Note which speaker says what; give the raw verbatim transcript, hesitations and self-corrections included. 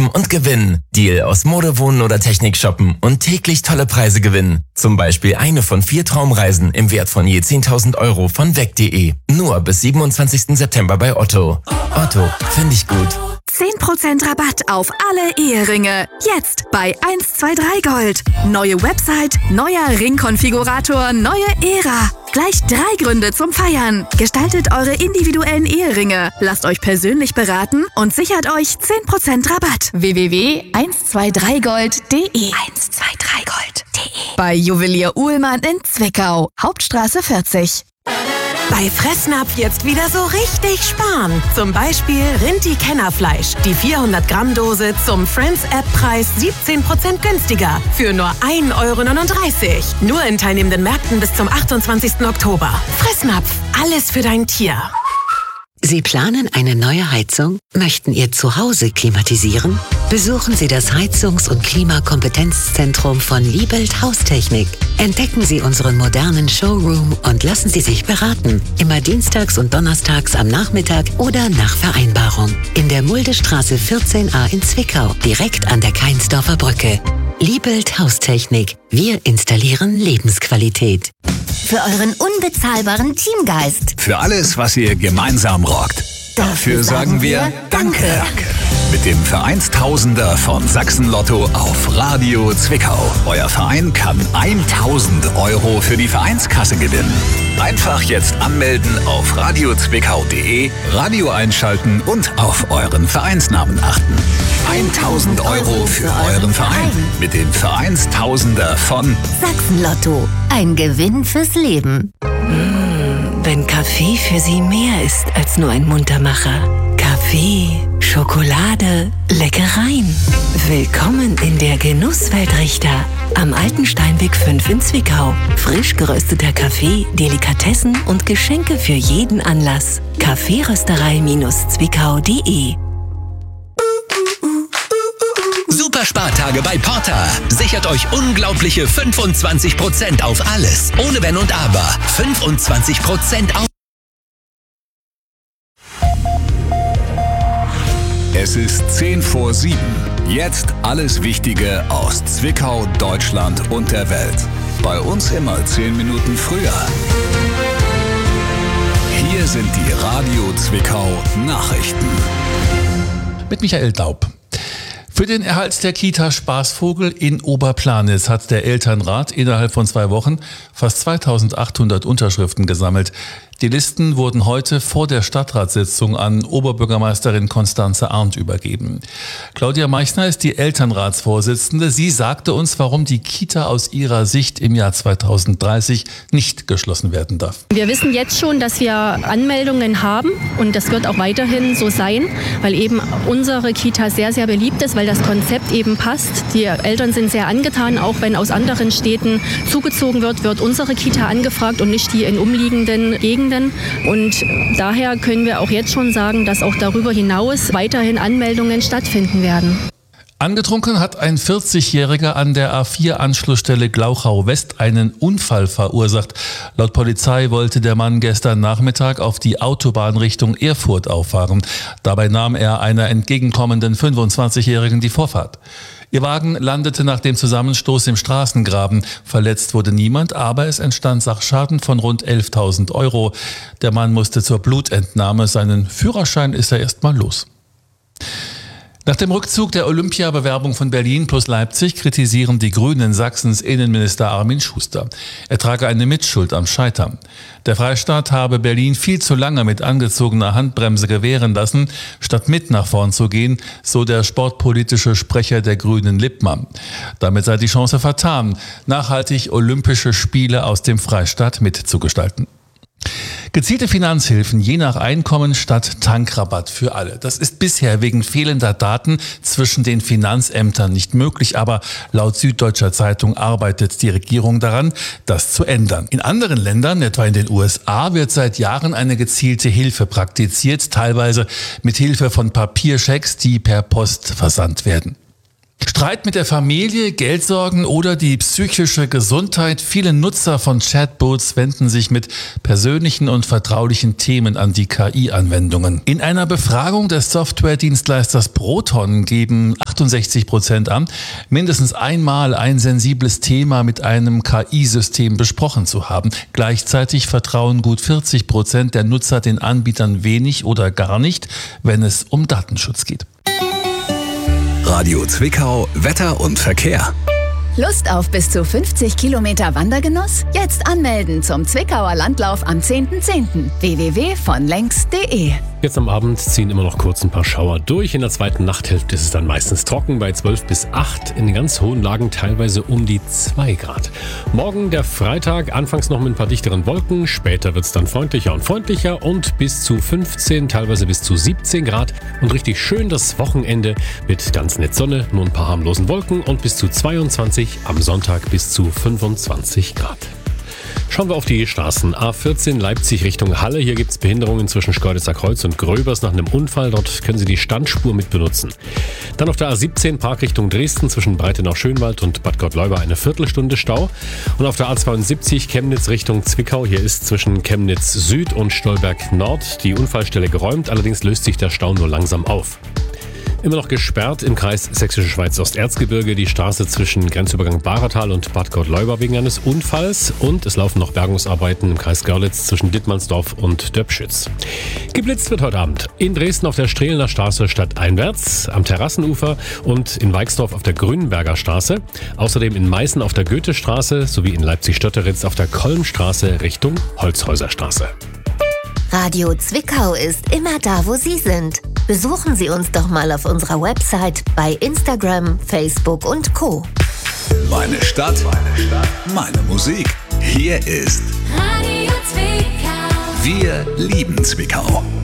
Speaker 1: shoppen und gewinnen. Deal aus Mode, Wohnen oder Technik shoppen und täglich tolle Preise gewinnen. Zum Beispiel eine von vier Traumreisen im Wert von je zehntausend Euro von weg punkt de. Nur bis siebenundzwanzigsten September bei Otto. Otto, finde ich gut.
Speaker 2: zehn Prozent Rabatt auf alle Eheringe. Jetzt bei eins zwei drei Gold. Neue Website, neuer Ringkonfigurator, neue Ära. Gleich drei Gründe zum Feiern. Gestaltet eure individuellen Eheringe. Lasst euch persönlich beraten und sichert euch zehn Prozent Rabatt. w w w punkt eins zwei drei gold punkt de eins zwei drei gold punkt de Bei Juwelier Uhlmann in Zwickau. Hauptstraße vierzig.
Speaker 3: Bei Fressnapf jetzt wieder so richtig sparen. Zum Beispiel Rinti-Kennerfleisch. Die vierhundert Gramm Dose zum Friends-App-Preis siebzehn Prozent günstiger. Für nur ein Euro neununddreißig. Nur in teilnehmenden Märkten bis zum achtundzwanzigsten Oktober. Fressnapf. Alles für dein Tier.
Speaker 4: Sie planen eine neue Heizung? Möchten Ihr Zuhause klimatisieren? Besuchen Sie das Heizungs- und Klimakompetenzzentrum von Liebelt Haustechnik. Entdecken Sie unseren modernen Showroom und lassen Sie sich beraten. Immer dienstags und donnerstags am Nachmittag oder nach Vereinbarung. In der Muldestraße vierzehn a in Zwickau, direkt an der Keinsdorfer Brücke. Liebelt Haustechnik. Wir installieren Lebensqualität.
Speaker 5: Für euren unbezahlbaren Teamgeist.
Speaker 6: Für alles, was ihr gemeinsam rockt. Dafür sagen wir Danke. Mit dem Vereinstausender von Sachsen-Lotto auf Radio Zwickau. Euer Verein kann tausend Euro für die Vereinskasse gewinnen. Einfach jetzt anmelden auf radio zwickau punkt de, Radio einschalten und auf euren Vereinsnamen achten. tausend Euro für euren Verein mit dem Vereinstausender von
Speaker 5: Sachsen-Lotto. Ein Gewinn fürs Leben.
Speaker 7: Mmh, wenn Kaffee für Sie mehr ist als nur ein Muntermacher. Kaffee, Schokolade, Leckereien. Willkommen in der Genusswelt Richter. Am Alten Steinweg fünf in Zwickau. Frisch gerösteter Kaffee, Delikatessen und Geschenke für jeden Anlass. kaffeerösterei zwickau punkt de.
Speaker 8: Super Spartage bei Porter. Sichert euch unglaubliche fünfundzwanzig Prozent auf alles. Ohne Wenn und Aber. fünfundzwanzig Prozent auf.
Speaker 6: Es ist zehn vor sieben. Jetzt alles Wichtige aus Zwickau, Deutschland und der Welt. Bei uns immer zehn Minuten früher. Hier sind die Radio Zwickau Nachrichten.
Speaker 9: Mit Michael Daub. Für den Erhalt der Kita Spaßvogel in Oberplanitz hat der Elternrat innerhalb von zwei Wochen fast zweitausendachthundert Unterschriften gesammelt. Die Listen wurden heute vor der Stadtratssitzung an Oberbürgermeisterin Constanze Arndt übergeben. Claudia Meichner ist die Elternratsvorsitzende. Sie sagte uns, warum die Kita aus ihrer Sicht im Jahr zweitausenddreißig nicht geschlossen werden darf.
Speaker 10: Wir wissen jetzt schon, dass wir Anmeldungen haben und das wird auch weiterhin so sein, weil eben unsere Kita sehr, sehr beliebt ist, weil das Konzept eben passt. Die Eltern sind sehr angetan, auch wenn aus anderen Städten zugezogen wird, wird unsere Kita angefragt und nicht die in umliegenden Gegenden. Und daher können wir auch jetzt schon sagen, dass auch darüber hinaus weiterhin Anmeldungen stattfinden werden.
Speaker 9: Angetrunken hat ein vierzigjähriger an der A vier Anschlussstelle Glauchau West einen Unfall verursacht. Laut Polizei wollte der Mann gestern Nachmittag auf die Autobahn Richtung Erfurt auffahren. Dabei nahm er einer entgegenkommenden fünfundzwanzigjährigen die Vorfahrt. Ihr Wagen landete nach dem Zusammenstoß im Straßengraben. Verletzt wurde niemand, aber es entstand Sachschaden von rund elftausend Euro. Der Mann musste zur Blutentnahme. Seinen Führerschein ist er erst mal los. Nach dem Rückzug der Olympiabewerbung von Berlin plus Leipzig kritisieren die Grünen Sachsens Innenminister Armin Schuster. Er trage eine Mitschuld am Scheitern. Der Freistaat habe Berlin viel zu lange mit angezogener Handbremse gewähren lassen, statt mit nach vorn zu gehen, so der sportpolitische Sprecher der Grünen Lippmann. Damit sei die Chance vertan, nachhaltig Olympische Spiele aus dem Freistaat mitzugestalten. Gezielte Finanzhilfen je nach Einkommen statt Tankrabatt für alle. Das ist bisher wegen fehlender Daten zwischen den Finanzämtern nicht möglich, aber laut Süddeutscher Zeitung arbeitet die Regierung daran, das zu ändern. In anderen Ländern, etwa in den U S A, wird seit Jahren eine gezielte Hilfe praktiziert, teilweise mit Hilfe von Papierschecks, die per Post versandt werden. Streit mit der Familie, Geldsorgen oder die psychische Gesundheit. Viele Nutzer von Chatbots wenden sich mit persönlichen und vertraulichen Themen an die K I-Anwendungen. In einer Befragung des Softwaredienstleisters Proton geben achtundsechzig Prozent an, mindestens einmal ein sensibles Thema mit einem K I-System besprochen zu haben. Gleichzeitig vertrauen gut vierzig Prozent der Nutzer den Anbietern wenig oder gar nicht, wenn es um Datenschutz geht.
Speaker 6: Radio Zwickau, Wetter und Verkehr.
Speaker 11: Lust auf bis zu fünfzig Kilometer Wandergenuss? Jetzt anmelden zum Zwickauer Landlauf am zehnten zehnten w w w punkt von längs punkt de.
Speaker 12: Jetzt am Abend ziehen immer noch kurz ein paar Schauer durch. In der zweiten Nachthälfte ist es dann meistens trocken bei zwölf bis acht. In den ganz hohen Lagen teilweise um die zwei Grad. Morgen der Freitag, anfangs noch mit ein paar dichteren Wolken. Später wird es dann freundlicher und freundlicher und bis zu fünfzehn, teilweise bis zu siebzehn Grad. Und richtig schön das Wochenende mit ganz nett Sonne, nur ein paar harmlosen Wolken und bis zu zweiundzwanzig, am Sonntag bis zu fünfundzwanzig Grad. Schauen wir auf die Straßen. A vierzehn Leipzig Richtung Halle. Hier gibt es Behinderungen zwischen Schkeuditzer Kreuz und Gröbers nach einem Unfall. Dort können Sie die Standspur mit benutzen. Dann auf der A siebzehn Park Richtung Dresden zwischen Breitenau-Schönwald und Bad Gottleuba eine Viertelstunde Stau. Und auf der A zweiundsiebzig Chemnitz Richtung Zwickau. Hier ist zwischen Chemnitz Süd und Stolberg Nord die Unfallstelle geräumt. Allerdings löst sich der Stau nur langsam auf. Immer noch gesperrt im Kreis Sächsische Schweiz-Osterzgebirge die Straße zwischen Grenzübergang Bahratal und Bad Gottleuba wegen eines Unfalls und es laufen noch Bergungsarbeiten im Kreis Görlitz zwischen Dittmannsdorf und Döpschütz. Geblitzt wird heute Abend in Dresden auf der Strehlener Straße stadteinwärts, am Terrassenufer und in Weixdorf auf der Grünberger Straße. Außerdem in Meißen auf der Goethestraße sowie in Leipzig-Stötteritz auf der Kolmstraße Richtung Holzhäuserstraße.
Speaker 5: Radio Zwickau ist immer da, wo Sie sind. Besuchen Sie uns doch mal auf unserer Website, bei Instagram, Facebook und Co.
Speaker 6: Meine Stadt, meine Stadt, meine Musik. Hier ist
Speaker 13: Radio Zwickau.
Speaker 6: Wir lieben Zwickau.